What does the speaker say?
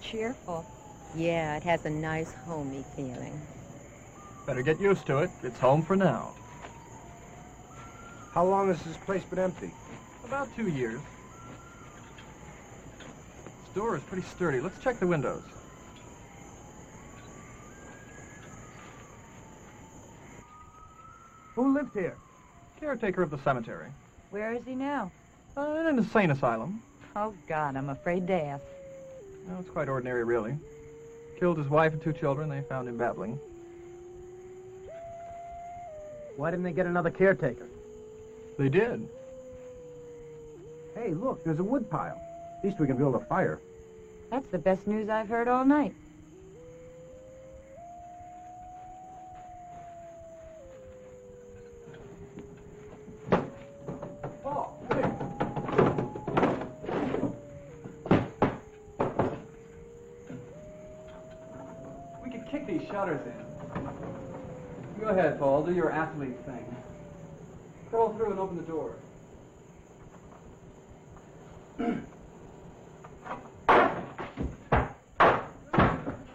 cheerful. Yeah, it has a nice homey feeling. Better get used to it. It's home for now. How long has this place been empty? About 2 years. This door is pretty sturdy. Let's check the windows. Who lives here? Caretaker of the cemetery. Where is he now? In an insane asylum. Oh, God, I'm afraid to ask. No, it's quite ordinary, really. Killed his wife and 2 children. They found him babbling. Why didn't they get another caretaker? They did. Hey, look, there's a wood pile. At least we can build a fire. That's the best news I've heard all night. Paul, come here. We could kick these shutters in. Go ahead, Paul. Do your athlete thing. Crawl through and open the door.